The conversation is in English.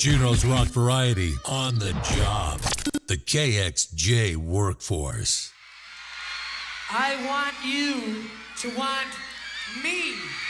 Juno's Rock Variety on the job. The KXJ Workforce. I want you to want me.